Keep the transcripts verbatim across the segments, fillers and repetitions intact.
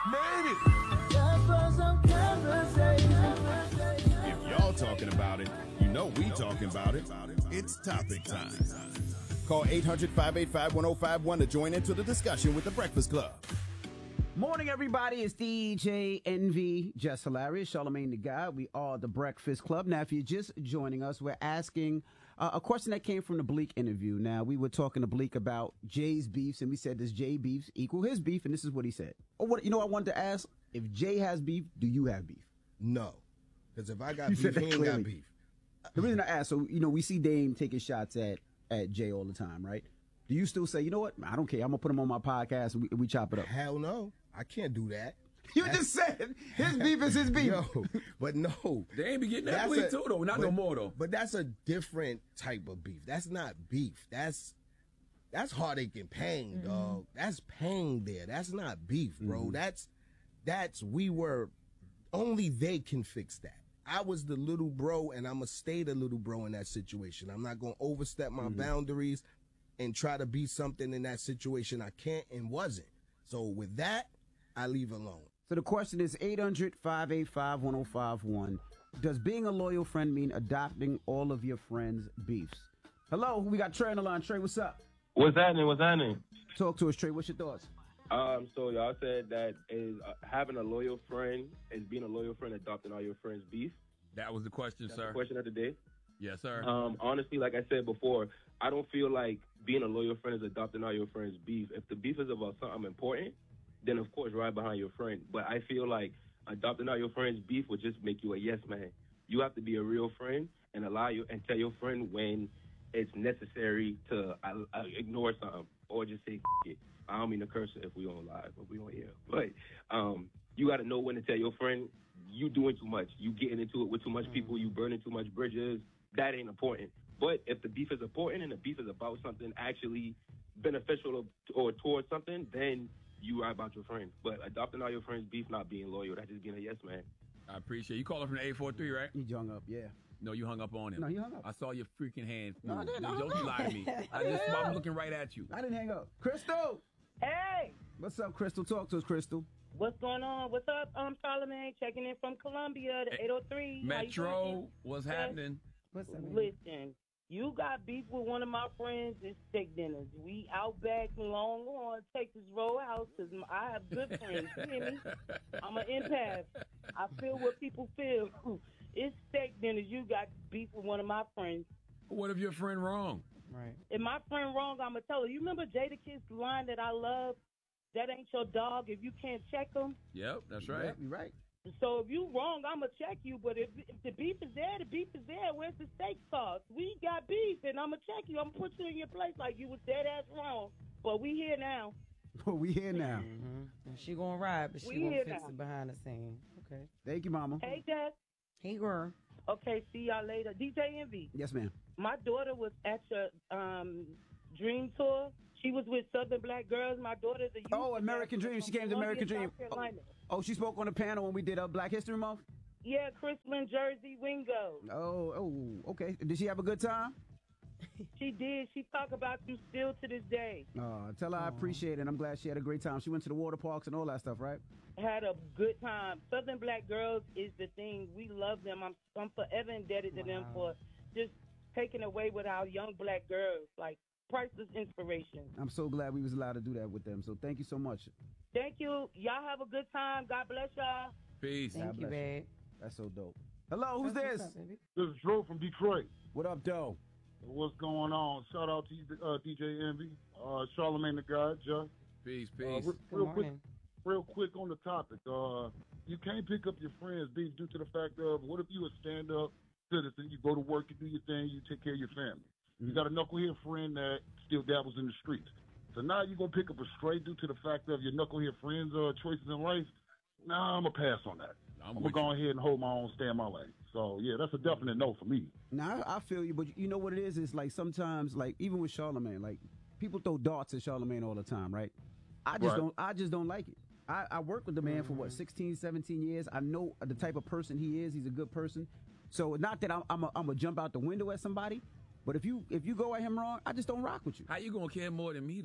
Made it. If y'all talking about it, you know we talking about it. It's topic time. Call eight hundred, five eight five, one oh five one to join into the discussion with The Breakfast Club. Morning, everybody. It's D J Envy, Just Hilarious, Charlamagne the God. We are The Breakfast Club. Now, if you're just joining us, we're asking uh, a question that came from the Bleak interview. Now, we were talking to Bleak about Jay's beefs, and we said, does Jay beefs equal his beef? And this is what he said. Oh, what you know, I wanted to ask, if Jay has beef, do you have beef? No, because if I got You beef, said that he ain't clearly. got beef. The reason I asked, so, you know, we see Dame taking shots at, at Jay all the time, right? Do you still say, you know what? I don't care. I'm going to put him on my podcast and we, we chop it up. Hell no. I can't do that. You That's, just said his beef is his beef. Yo, but no. They ain't be getting that That's bleak a- too, though. Not but, no more, though. But that's a different type of beef. That's not beef. That's that's heartache and pain, Mm-hmm. dog. That's pain there. That's not beef, bro. Mm-hmm. That's, that's, we were, only they can fix that. I was the little bro, and I'm going to stay the little bro in that situation. I'm not going to overstep my Mm-hmm. boundaries and try to be something in that situation I can't and wasn't. So with that, I leave alone. So the question is eight hundred, five eight five, one oh five one. Does being a loyal friend mean adopting all of your friends' beefs? Hello, we got Trey on the line. Trey, what's up? What's happening? What's happening? Talk to us, Trey. What's your thoughts? Um, so y'all said that is uh, having a loyal friend is being a loyal friend, adopting all your friends' beef. That was the question, That's sir. the question of the day. Yes, sir. Um, honestly, like I said before, I don't feel like being a loyal friend is adopting all your friends' beef. If the beef is about something important, then of course ride behind your friend. But I feel like adopting all your friends' beef would just make you a yes man. You have to be a real friend and allow you and tell your friend when it's necessary to uh, uh, ignore something or just say F- it. I don't mean to curse if we on live, but we on here. But um, you got to know when to tell your friend you doing too much. You getting into it with too much people. You burning too much bridges. That ain't important. But if the beef is important and the beef is about something actually beneficial or, or towards something, then you ride about your friend. But adopting all your friends' beef, not being loyal, that's just being a yes man. I appreciate you. Calling from the eight four three, right? He hung up, yeah. No, you hung up on him. No, he hung up. I saw your freaking hand. No, I move. didn't. I Don't hung you up. lie to me. I I just, didn't. I'm looking right at you. I didn't hang up. Crystal! Hey, What's up, Crystal? Talk to us, Crystal. what's going on? What's up? I'm Charlamagne checking in from Columbia, the Hey, eight oh three. How you Metro, doing? what's Yes. happening? What's up, man? Listen, you got beef with one of my friends. It's steak dinners. We out back in Longhorn, Texas Roadhouse, because I have good friends. You hear me? I'm an empath. I feel what people feel. It's steak dinners. You got beef with one of my friends. What if your friend wrong? Right. If my friend wrong, I'm going to tell her. You remember Jadakiss' line that I love? That ain't your dog if you can't check him. Yep, that's right. Yep, you're right. So if you wrong, I'm going to check you. But if, if the beef is there, the beef is there. Where's the steak sauce? We got beef, and I'm going to check you. I'm going to put you in your place like you was dead ass wrong. But we here now. we here now. Mm-hmm. And she gonna ride, but she We gonna here fix now. it behind the scene. Okay. Thank you, Mama. Hey, Dad. Hey, girl. Okay, see y'all later. D J Envy. Yes, ma'am. My daughter was at your um, dream tour. She was with Southern Black Girls. My daughter's a youth Oh, American ambassador Dream. She from came to Columbia, American Dream. South Carolina. Oh, she spoke on the panel when we did uh, Black History Month? Yeah, Crispin Jersey Wingo. Oh, oh, okay. Did she have a good time? She did. She talk about you still to this day. Uh, tell her I appreciate it. I'm glad she had a great time. She went to the water parks and all that stuff, right? Had a good time. Southern Black Girls is the thing. We love them. I'm I'm forever indebted to them for just taking away with our young black girls. Like priceless inspiration. I'm so glad we was allowed to do that with them. So thank you so much. Thank you. Y'all have a good time. God bless y'all. Peace. Thank God you, bless babe. That's so dope. Hello, who's That's this? what's up, baby. This is Drew from Detroit. What up, Doe? What's going on? Shout out to you, uh, D J Envy, uh, Charlamagne the God, Just. Peace, Uh, peace. re- Good real quick, morning. real quick on the topic. Uh, you can't pick up your friends' beef due to the fact of what if you a stand-up citizen, you go to work, you do your thing, you take care of your family. You got a knucklehead friend that still dabbles in the streets. So now you're gonna pick up a stray due to the fact of your knucklehead friends' uh, choices in life. Nah, I'm gonna pass on that. I'm I'm, gonna with go you. ahead and hold my own, stay in my lane. So yeah, that's a definite no for me. Now I I feel you, but you know what it is? It's like sometimes, like even with Charlamagne, like people throw darts at Charlamagne all the time, right? I just Right. don't. I just don't like it. I, I worked with the man for what sixteen, seventeen years. I know the type of person he is. He's a good person. So not that I'm I'm a, I'm a jump out the window at somebody, but if you if you go at him wrong, I just don't rock with you. How you gonna care more than me though?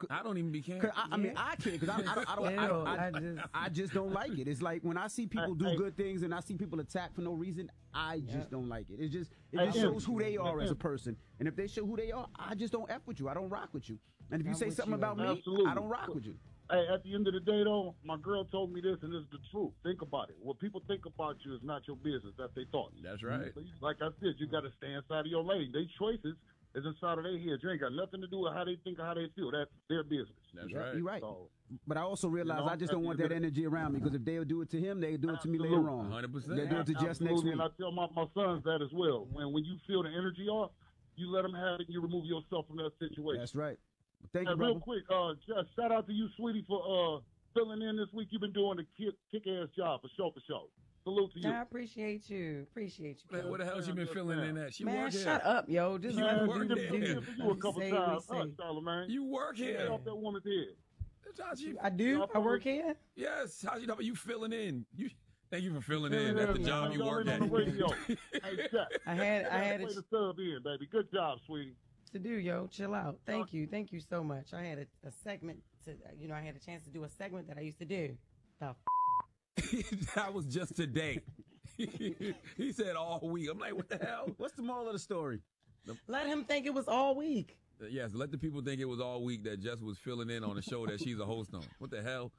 I don't even be caring. 'Cause I, I mean, I can't because I, I don't. I, don't I, Ew, I, I I, just- I just don't like it. It's like when I see people do good things and I see people attack for no reason. I just Yep. don't like it. It just it Hey, just Em. shows who they are as a Em. person. And if they show who they are, I just don't f with you. I don't rock with you. And if you I'm say with something you, about me, Absolutely. I don't rock with you. Hey, at the end of the day, though, my girl told me this, and it's the truth. Think about it. What people think about you is not your business. That's their thoughts. That's right. So you- like I said, you got to stay inside of your lane. Their choices is inside of their head. You ain't got nothing to do with how they think or how they feel. That's their business. That's Yeah, right. You're right. So, But I also realize You know, I just at don't the want end that of the- energy around me because if they'll do it to him, they'll do it to me later Absolutely. on. one hundred percent. They'll do it to just next absolutely, week. and I tell my, my sons that as well. When when you feel the energy off, you let them have it. You remove yourself from that situation. That's right. Thank And you, real brother. quick, uh, just shout out to you, sweetie, for uh filling in this week. You've been doing a kick, kick-ass job for show for show. Salute to you. I appreciate you. Appreciate you. Man, Cuz. where the hell she been filling in at? She Man, work here. shut up, yo. Just You let Man, work him she there. done do. been here for you a couple Say times, what huh, he say. Charlamagne? You work Get here. off that woman's head. That's how she- I do. I work here. Yes. How you know? You filling in? You. Thank you for filling Yeah, in. That's the yeah, job man. you Y'all work ain't at. on the radio. Hey, Jack. I had. I had Way a to sub in, baby. Good job, sweetie. to do, yo. Chill out. Thank you. Thank you so much. I had a, a segment to, you know, I had a chance to do a segment that I used to do. The f- That was just today. He said all week. I'm like, what the hell? What's the moral of the story? Let him think it was all week. Yes, let the people think it was all week that Jess was filling in on a show that she's a host on. What the hell?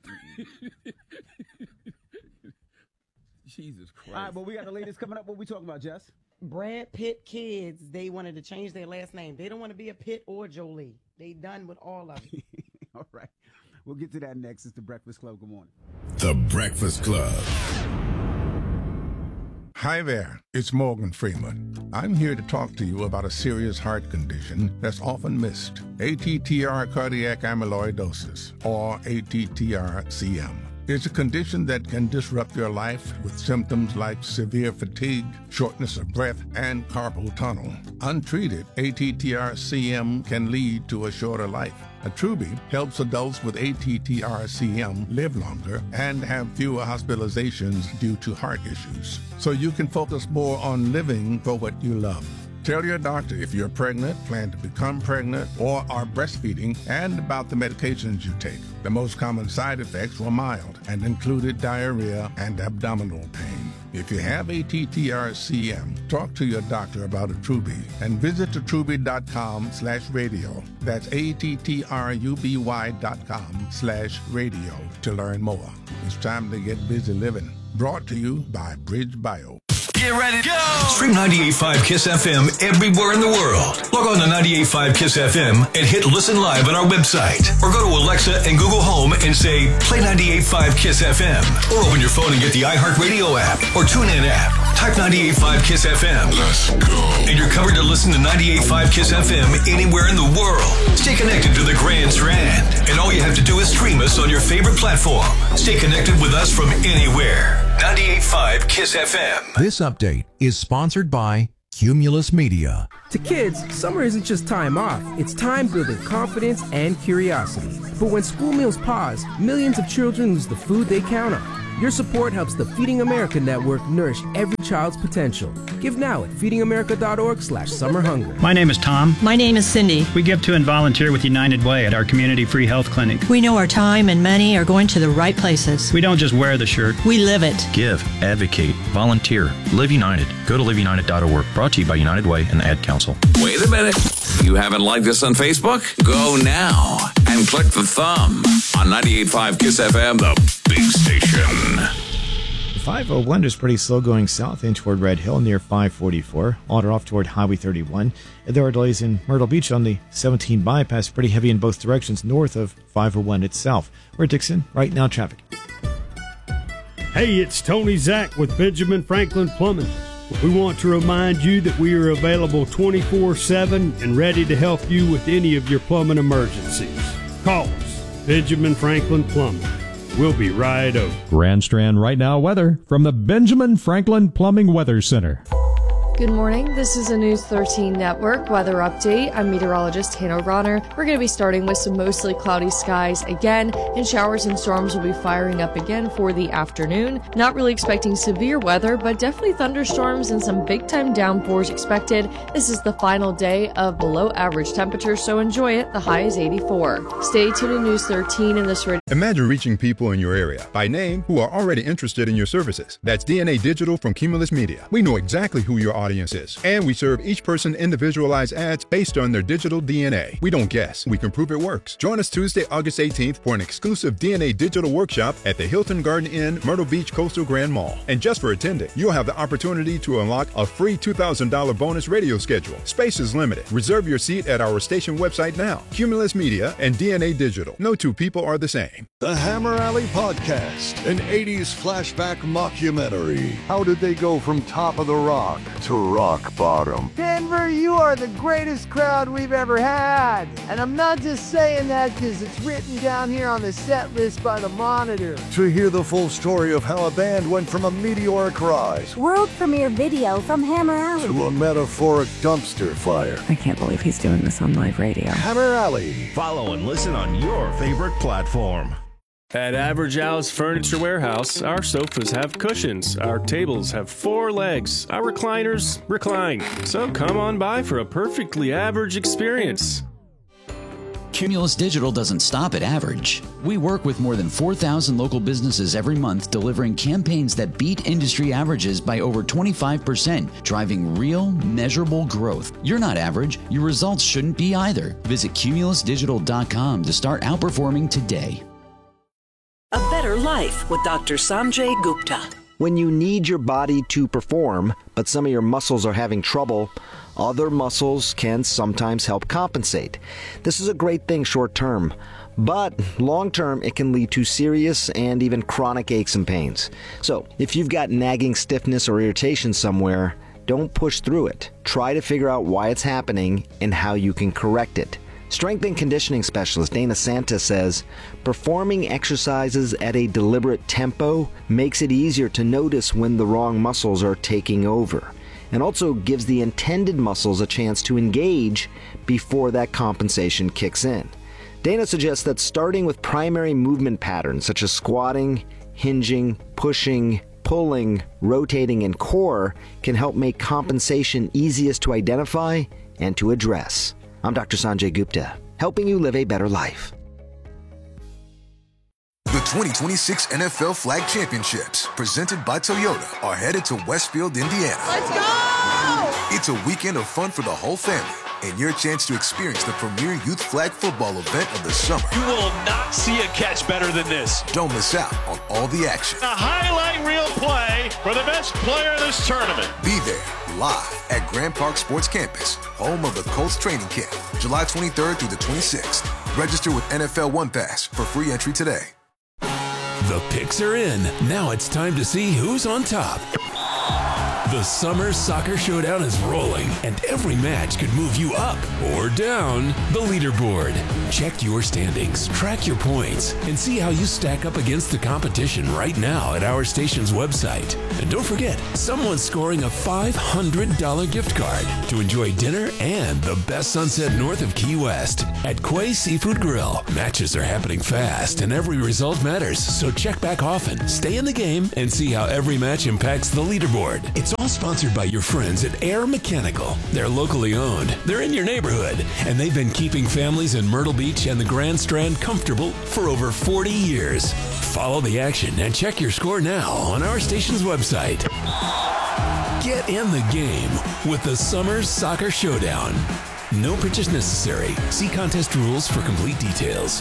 Jesus Christ. All right, but we got the latest coming up. What we talking about, Jess? Brad Pitt kids, they wanted to change their last name. They don't want to be a Pitt or Jolie. They done with all of it. All right. We'll get to that next. It's the Breakfast Club. Good morning. The Breakfast Club. Hi there, it's Morgan Freeman. I'm here to talk to you about a serious heart condition that's often missed, A T T R cardiac amyloidosis, or A T T R C M. It's a condition that can disrupt your life with symptoms like severe fatigue, shortness of breath, and carpal tunnel. Untreated, A T T R C M can lead to a shorter life. Attruby helps adults with A T T R C M live longer and have fewer hospitalizations due to heart issues, so you can focus more on living for what you love. Tell your doctor if you're pregnant, plan to become pregnant, or are breastfeeding, and about the medications you take. The most common side effects were mild and included diarrhea and abdominal pain. If you have A T T R C M, talk to your doctor about Attruby and visit attruby.com slash radio. That's A-T-T-R-U-B-Y dot com slash radio to learn more. It's time to get busy living. Brought to you by Bridge Bio. Get ready to go! Stream ninety-eight point five KISS F M everywhere in the world. Log on to ninety-eight point five KISS F M and hit listen live on our website. Or go to Alexa and Google Home and say, play ninety-eight point five KISS F M. Or open your phone and get the iHeartRadio app or TuneIn app. Type ninety-eight point five KISS F M. Let's go. And you're covered to listen to ninety-eight point five KISS F M anywhere in the world. Stay connected to the Grand Strand. And all you have to do is stream us on your favorite platform. Stay connected with us from anywhere. ninety-eight point five KISS F M. This update is sponsored by Cumulus Media. To kids, summer isn't just time off, it's time building confidence and curiosity. But when school meals pause, millions of children lose the food they count on. Your support helps the Feeding America Network nourish every child's potential. Give now at feedingamerica.org slash summer hunger. My name is Tom. My name is Cindy. We give to and volunteer with United Way at our community free health clinic. We know our time and money are going to the right places. We don't just wear the shirt. We live it. Give, advocate, volunteer, Live United. Go to live united dot org. Brought to you by United Way and the Ad Council. Wait a minute. You haven't liked us on Facebook? Go now and click the thumb on ninety-eight point five KISS F M, the big station. five oh one is pretty slow going south in toward Red Hill near five forty-four. On or off toward Highway thirty-one. And there are delays in Myrtle Beach on the seventeen bypass, pretty heavy in both directions north of five oh one itself. We're Dixon, right now traffic. Hey, it's Tony Zach with Benjamin Franklin Plumbing. We want to remind you that we are available twenty-four seven and ready to help you with any of your plumbing emergencies. Call us, Benjamin Franklin Plumbing. We'll be right over. Grand Strand right now weather from the Benjamin Franklin Plumbing Weather Center. Good morning. This is a News thirteen Network weather update. I'm meteorologist Hannah Ronner. We're going to be starting with some mostly cloudy skies again, and showers and storms will be firing up again for the afternoon. Not really expecting severe weather, but definitely thunderstorms and some big-time downpours expected. This is the final day of below average temperatures, so enjoy it. The high is eighty-four. Stay tuned to News thirteen in this radio. Imagine reaching people in your area by name who are already interested in your services. That's D N A Digital from Cumulus Media. We know exactly who your audience is, and we serve each person individualized ads based on their digital D N A. We don't guess, we can prove it works. Join us Tuesday, August eighteenth for an exclusive D N A Digital workshop at the Hilton Garden Inn, Myrtle Beach Coastal Grand Mall. And just for attending, you'll have the opportunity to unlock a free two thousand dollars bonus radio schedule. Space is limited. Reserve your seat at our station website now. Cumulus Media and D N A Digital. No two people are the same. The Hammer Alley Podcast, an eighties flashback mockumentary. How did they go from top of the rock to rock bottom? Denver, you are the greatest crowd we've ever had. And I'm not just saying that because it's written down here on the set list by the Monitor. To hear the full story of how a band went from a meteoric rise world premiere video from Hammer Alley to a metaphoric dumpster fire. I can't believe he's doing this on live radio. Hammer Alley. Follow and listen on your favorite platform. At Average Al's Furniture Warehouse, our sofas have cushions, our tables have four legs, our recliners recline. So come on by for a perfectly average experience. Cumulus Digital doesn't stop at average. We work with more than four thousand local businesses every month, delivering campaigns that beat industry averages by over twenty-five percent, driving real, measurable growth. You're not average. Your results shouldn't be either. Visit cumulus digital dot com to start outperforming today. A better life with Doctor Sanjay Gupta. When you need your body to perform, but some of your muscles are having trouble, other muscles can sometimes help compensate. This is a great thing short term, but long term it can lead to serious and even chronic aches and pains. So if you've got nagging stiffness or irritation somewhere, don't push through it. Try to figure out why it's happening and how you can correct it. Strength and conditioning specialist Dana Santa says, performing exercises at a deliberate tempo makes it easier to notice when the wrong muscles are taking over, and also gives the intended muscles a chance to engage before that compensation kicks in. Dana suggests that starting with primary movement patterns such as squatting, hinging, pushing, pulling, rotating, and core can help make compensation easiest to identify and to address. I'm Doctor Sanjay Gupta, helping you live a better life. The twenty twenty-six N F L Flag Championships, presented by Toyota, are headed to Westfield, Indiana. Let's go! It's a weekend of fun for the whole family, and your chance to experience the premier youth flag football event of the summer. You will not see a catch better than this. Don't miss out on all the action. A highlight reel play for the best player of this tournament. Be there, live at Grand Park Sports Campus, home of the Colts training camp, July twenty-third through the twenty-sixth. Register with N F L One Pass for free entry today. The picks are in. Now it's time to see who's on top. The Summer Soccer Showdown is rolling, and every match could move you up or down the leaderboard. Check your standings, track your points, and see how you stack up against the competition right now at our station's website. And don't forget, someone's scoring a five hundred dollars gift card to enjoy dinner and the best sunset north of Key West at Quay Seafood Grill. Matches are happening fast, and every result matters, so check back often, stay in the game, and see how every match impacts the leaderboard. It's all sponsored by your friends at Air Mechanical. They're locally owned, they're in your neighborhood, and they've been keeping families in Myrtle Beach and the Grand Strand comfortable for over forty years. Follow the action and check your score now on our station's website. Get in the game with the Summer Soccer Showdown. No purchase necessary. See contest rules for complete details.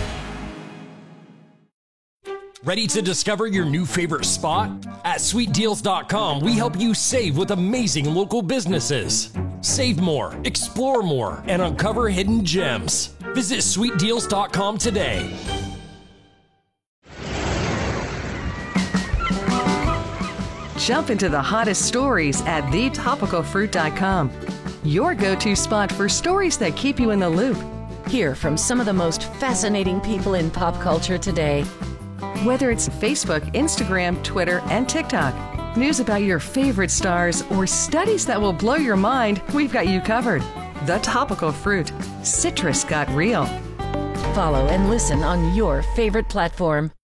Ready to discover your new favorite spot? At sweet deals dot com, we help you save with amazing local businesses. Save more, explore more, and uncover hidden gems. Visit sweet deals dot com today. Jump into the hottest stories at the topical fruit dot com. Your go-to spot for stories that keep you in the loop. Hear from some of the most fascinating people in pop culture today. Whether it's Facebook, Instagram, Twitter, and TikTok, news about your favorite stars, or studies that will blow your mind, we've got you covered. The Topical Fruit. Citrus got real. Follow and listen on your favorite platform.